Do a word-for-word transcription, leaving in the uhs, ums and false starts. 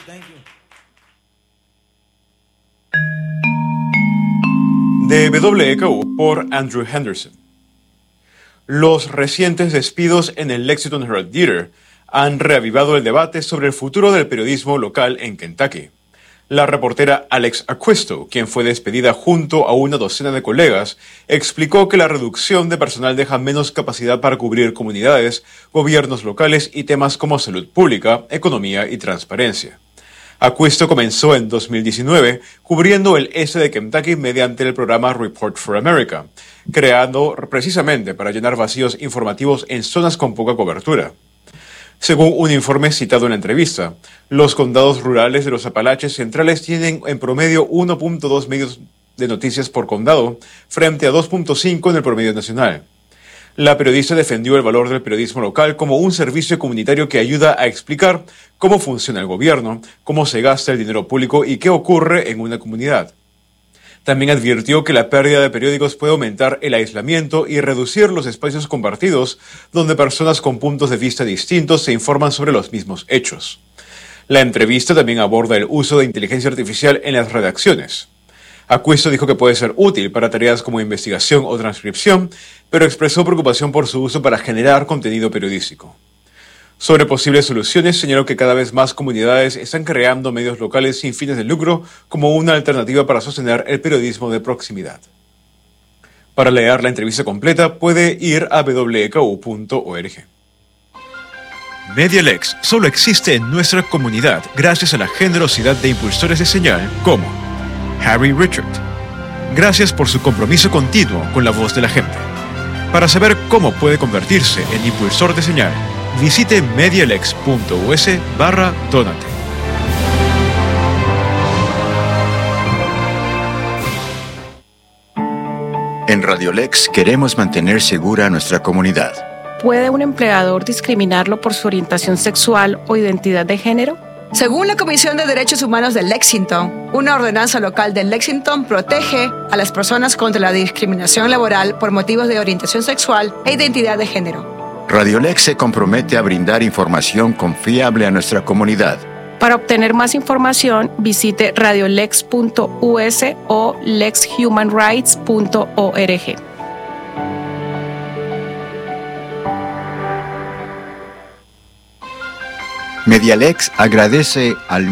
De W K U por Andrew Henderson. Los recientes despidos en el Lexington Herald Theater han reavivado el debate sobre el futuro del periodismo local en Kentucky. La reportera Alex Acuesto, quien fue despedida junto a una docena de colegas, explicó que la reducción de personal deja menos capacidad para cubrir comunidades, gobiernos locales y temas como salud pública, economía y transparencia. Acuesto comenzó en dos mil diecinueve cubriendo el este de Kentucky mediante el programa Report for America, creado precisamente para llenar vacíos informativos en zonas con poca cobertura. Según un informe citado en la entrevista, los condados rurales de los Apalaches Centrales tienen en promedio uno punto dos medios de noticias por condado, frente a dos punto cinco en el promedio nacional. La periodista defendió el valor del periodismo local como un servicio comunitario que ayuda a explicar cómo funciona el gobierno, cómo se gasta el dinero público y qué ocurre en una comunidad. También advirtió que la pérdida de periódicos puede aumentar el aislamiento y reducir los espacios compartidos donde personas con puntos de vista distintos se informan sobre los mismos hechos. La entrevista también aborda el uso de inteligencia artificial en las redacciones. Acuesto dijo que puede ser útil para tareas como investigación o transcripción, pero expresó preocupación por su uso para generar contenido periodístico. Sobre posibles soluciones, señaló que cada vez más comunidades están creando medios locales sin fines de lucro como una alternativa para sostener el periodismo de proximidad. Para leer la entrevista completa, puede ir a w k u punto org. MediaLex solo existe en nuestra comunidad gracias a la generosidad de impulsores de señal como Harry Richard. Gracias por su compromiso continuo con la voz de la gente. Para saber cómo puede convertirse en impulsor de señal, visite medialex punto u s barra donate. En RadioLex queremos mantener segura a nuestra comunidad. ¿Puede un empleador discriminarlo por su orientación sexual o identidad de género? Según la Comisión de Derechos Humanos de Lexington, una ordenanza local de Lexington protege a las personas contra la discriminación laboral por motivos de orientación sexual e identidad de género. RadioLex se compromete a brindar información confiable a nuestra comunidad. Para obtener más información, visite radiolex punto u s o lex human rights punto org. MediaLex agradece al